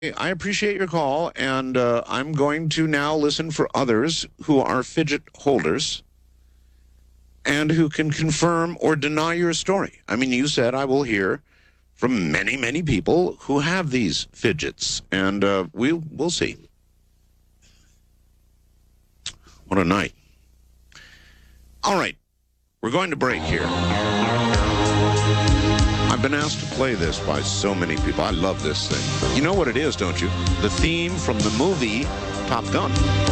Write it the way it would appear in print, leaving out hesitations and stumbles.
I appreciate your call, and I'm going to now listen for others who are fidget holders and who can confirm or deny your story. I mean, you said I will hear from many, many people who have these fidgets, and we'll see. What a night. All right, we're going to break here. I've been asked to play this by so many people. I love this thing. You know what it is, don't you? The theme from the movie Top Gun.